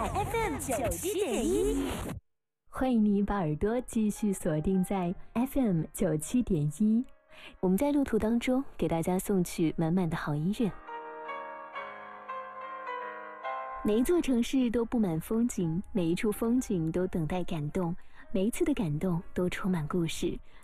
海 FM97.1， 欢迎你把耳朵继续锁定在 FM97.1，我们在路途当中给大家送去满满的好音乐。每一座城市都布满风景，每一处风景都等待感动，每一次的感动都充满故事。